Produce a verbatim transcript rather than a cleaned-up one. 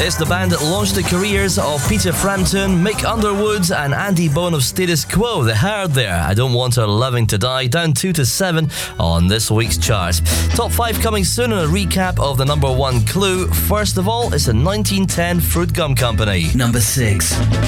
It's the band that launched the careers of Peter Frampton, Mick Underwood and Andy Bone of Status Quo. They heard there I Don't Want Her Loving to Die, down two to seven on this week's chart. Top five coming soon and a recap of the number one clue. First of all, it's a nineteen ten Fruit Gum Company. Number six.